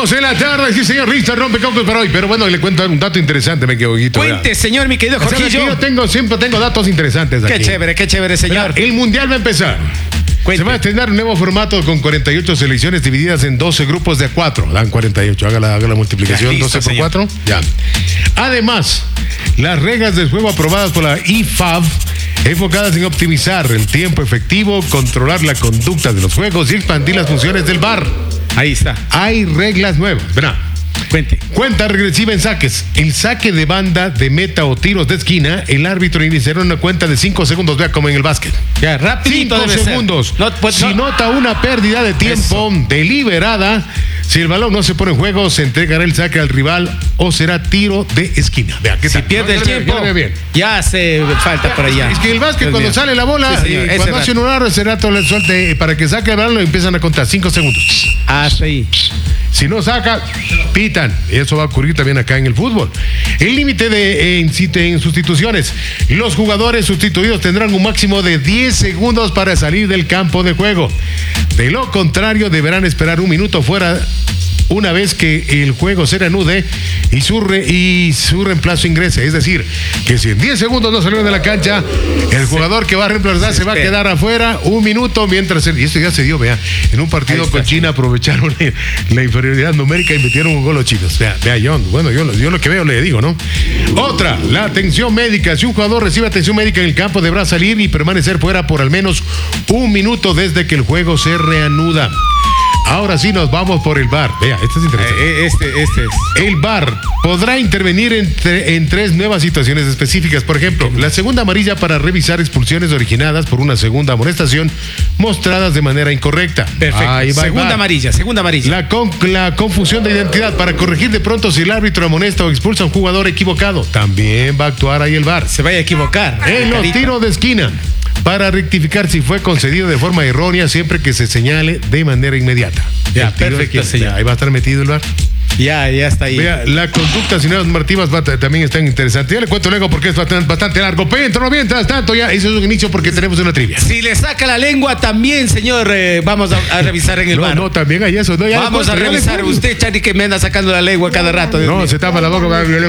Seguimos en la tarde, sí señor, listo, rompecocos para hoy. Pero bueno, le cuento un dato interesante, me quedo. Cuente, señor, mi querido Jorgillo. Yo siempre tengo datos interesantes aquí. Qué chévere, señor. El Mundial va a empezar. Se va a estrenar un nuevo formato con 48 selecciones divididas en 12 grupos de 4. Dan 48, haga la multiplicación, ya, listo, 12 por señor. 4. Ya. Además, las reglas del juego aprobadas por la IFAB, enfocadas en optimizar el tiempo efectivo, controlar la conducta de los juegos y expandir las funciones del VAR. Ahí está. Hay reglas nuevas. Verá. Cuente. Cuenta regresiva en saques. El saque de banda, de meta o tiros de esquina, el árbitro iniciará una cuenta de 5 segundos, vea como en el básquet. Ya, rapidito 5 segundos. Si nota una pérdida de tiempo deliberada, si el balón no se pone en juego, se entregará el saque al rival o será tiro de esquina. Vea, ¿qué tal? Si pierde el tiempo, ya hace falta por allá. Es que el básquet cuando sale la bola, cuando hace un aro, ese rato le suelte para que saque el balón, lo empiezan a contar 5 segundos. Hasta ahí. Si no saca, pitan. Eso va a ocurrir también acá en el fútbol. El límite en sustituciones. Los jugadores sustituidos tendrán un máximo de 10 segundos para salir del campo de juego. De lo contrario, deberán esperar un minuto fuera una vez que el juego se reanude y su reemplazo ingrese. Es decir, que si en 10 segundos no salieron de la cancha, el jugador que va a reemplazar se va a quedar afuera un minuto mientras... Y esto ya se dio, vea. En un partido con China aprovecharon la inferioridad numérica y metieron un gol los chinos. Vea, John. Bueno, yo lo que veo le digo, ¿no? Otra, la atención médica. Si un jugador recibe atención médica en el campo, deberá salir y permanecer fuera por al menos un minuto desde que el juego se reanuda. Ahora sí nos vamos por el VAR. Vea, esto es interesante. Este es. El VAR podrá intervenir en 3 nuevas situaciones específicas. Por ejemplo, la segunda amarilla para revisar expulsiones originadas por una segunda amonestación mostradas de manera incorrecta. Perfecto. Segunda amarilla. La confusión de identidad para corregir de pronto si el árbitro amonesta o expulsa a un jugador equivocado. También va a actuar ahí el VAR. Se vaya a equivocar. En los tiros de esquina, para rectificar si fue concedido de forma errónea siempre que se señale de manera inmediata. Ya, perfecto, señor. Ahí va a estar metido el VAR. Ya está ahí. Vea, la conducta sin normativas también está interesante. Ya le cuento luego porque es bastante largo. Pero mientras tanto, ya eso es un inicio porque tenemos una trivia. Si le saca la lengua también, señor, vamos a revisar en el VAR. No, también hay eso. Vamos a revisar. Usted, Chani, que me anda sacando la lengua cada rato. No, se tapa la boca.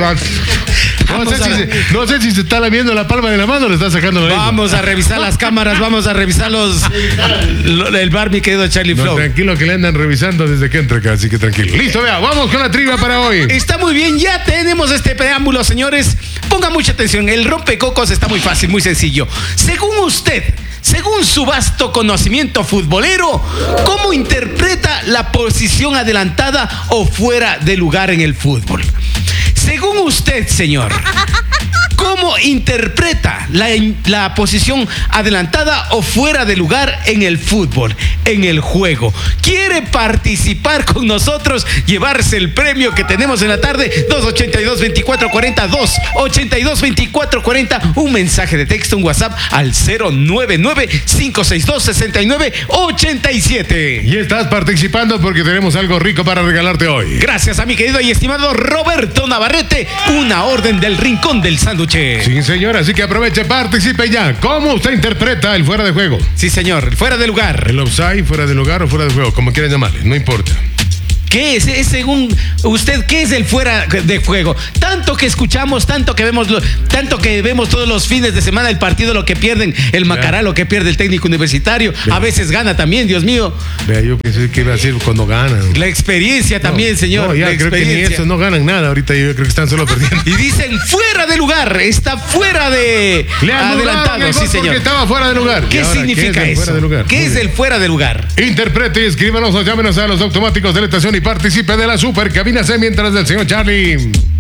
No sé si se está lamiendo la palma de la mano o le está sacando la lengua. Vamos a revisar las cámaras, vamos a revisar el VAR, mi querido Charlie Flow. Tranquilo que le andan revisando desde que entra acá, así que tranquilo. Listo, vea, vamos con la trivia para hoy. Está muy bien, ya tenemos este preámbulo, señores. Ponga mucha atención, el rompecocos está muy fácil, muy sencillo. Según usted, según su vasto conocimiento futbolero, ¿cómo interpreta la posición adelantada o fuera de lugar en el fútbol? Según usted, señor, ¿cómo interpreta la posición adelantada o fuera de lugar en el fútbol, en el juego? ¿Quiere participar con nosotros, llevarse el premio que tenemos en la tarde? 282-2440, 282-2440, un mensaje de texto, un WhatsApp al 099-562-6987. Y estás participando porque tenemos algo rico para regalarte hoy. Gracias a mi querido y estimado Roberto Navarrete, una orden del Rincón del Sándwich. Sí, señor, así que aproveche, participe ya. ¿Cómo usted interpreta el fuera de juego? Sí, señor, el fuera de lugar. El offside, fuera de lugar o fuera de juego, como quieran llamarle, no importa. ¿Qué es? Según usted, ¿qué es el fuera de juego? Tanto que escuchamos, tanto que vemos todos los fines de semana el partido, lo que pierden el Macará, lo que pierde el técnico universitario. A veces gana también, Dios mío. Vea, yo pensé que iba a decir cuando ganan. La experiencia también, señor. No, ya creo que ni eso, no ganan nada. Ahorita yo creo que están solo perdiendo. Y dicen fuera de lugar, está fuera de adelantado, sí, señor. Porque estaba fuera de lugar. ¿Qué significa eso? ¿Qué es el fuera de lugar? Interprete y escríbanos o llámenos a los automáticos de la estación y participe de la super cabina C mientras del señor Charlie.